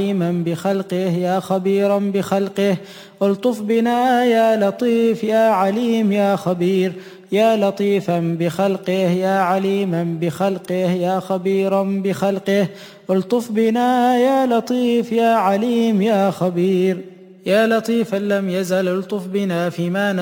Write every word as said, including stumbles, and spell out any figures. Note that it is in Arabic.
عليما بخلقه يا خبيرا بخلقه الطف بنا يا لطيف يا عليم يا خبير يا لطيفا بخلقه يا عليما بخلقه يا خبيرا بخلقه الطف بنا يا لطيف يا عليم يا خبير يا لطيفا لم يزل الطف بنا فيما